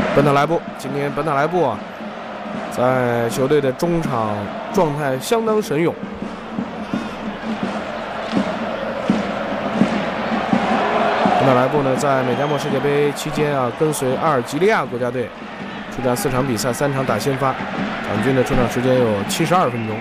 本特莱布，今年本特莱布啊，在球队的中场状态相当神勇。本特莱布呢，在美加墨世界杯期间啊，跟随阿尔及利亚国家队出战4场比赛，3场打先发，场均的出场时间有72分钟。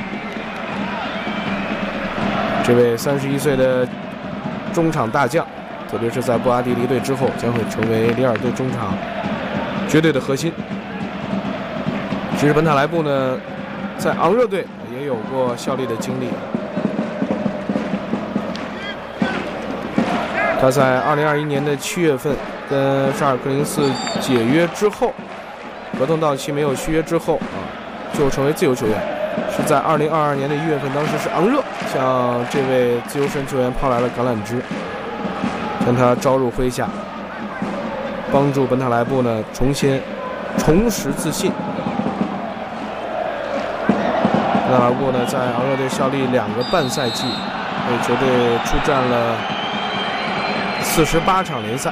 这位31岁的中场大将，特别是在布阿迪离队之后，将会成为里尔队中场绝对的核心。其实本特莱布呢，在昂热队也有过效力的经历。他在2021年的7月份跟沙尔克零四解约之后，合同到期没有续约之后啊，就成为自由球员。是在2022年的1月份，当时是昂热向这位自由身球员抛来了橄榄枝，将他招入麾下，帮助本特莱布呢重拾自信。本特莱布呢在昂热队效力2个半赛季，为球队出战了48场联赛，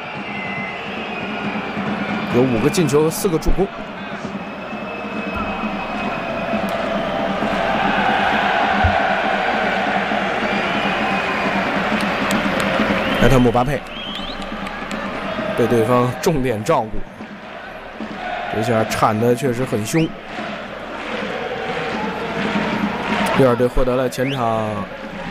有5个进球和4个助攻。莱特姆巴佩被对方重点照顾，这下铲的确实很凶。里尔队获得了前场